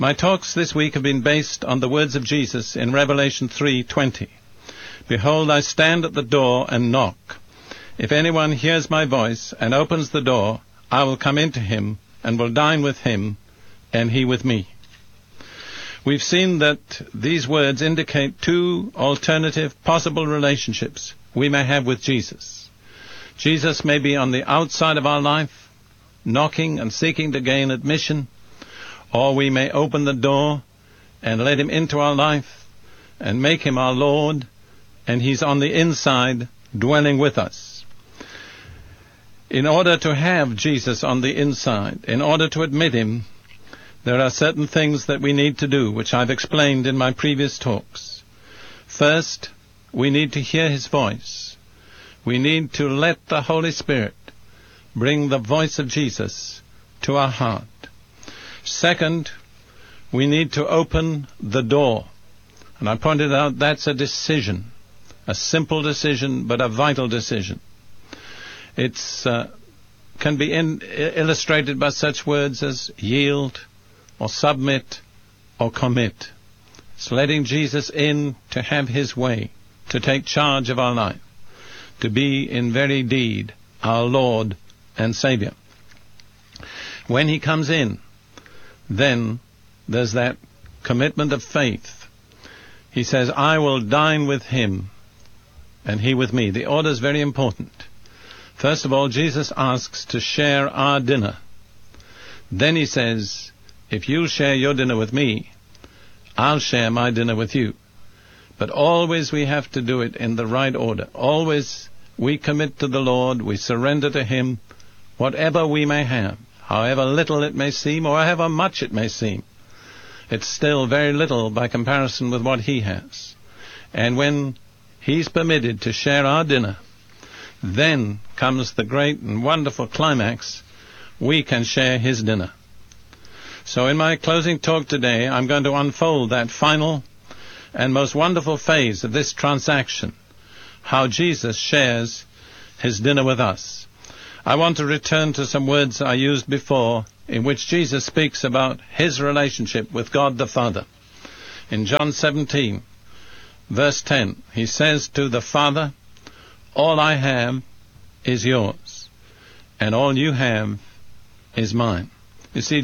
My talks this week have been based on the words of Jesus in Revelation 3:20. Behold, I stand at the door and knock. If anyone hears my voice and opens the door, I will come into him and will dine with him, and he with me. We've seen that these words indicate two alternative possible relationships we may have with Jesus. Jesus may be on the outside of our life, knocking and seeking to gain admission, or we may open the door and let him into our life and make him our Lord, and he's on the inside dwelling with us. In order to have Jesus on the inside, in order to admit him, there are certain things that we need to do, which I've explained in my previous talks. First, we need to hear his voice. We need to let the Holy Spirit bring the voice of Jesus to our heart. Second, we need to open the door. And I pointed out that's a decision, a simple decision, but a vital decision. It's can be illustrated by such words as yield, or submit, or commit. It's letting Jesus in to have his way, to take charge of our life, to be in very deed our Lord and Savior. When he comes in, then there's that commitment of faith. He says, I will dine with him, and he with me. The order is very important. First of all, Jesus asks to share our dinner. Then he says, if you share your dinner with me, I'll share my dinner with you. But always we have to do it in the right order. Always we commit to the Lord, we surrender to him, whatever we may have, however little it may seem, or however much it may seem. It's still very little by comparison with what he has. And when he's permitted to share our dinner, then comes the great and wonderful climax. We can share his dinner. So in my closing talk today, I'm going to unfold that final and most wonderful phase of this transaction, how Jesus shares his dinner with us. I want to return to some words I used before in which Jesus speaks about his relationship with God the Father. In John 17, verse 10, he says to the Father, all I have is yours, and all you have is mine. You see,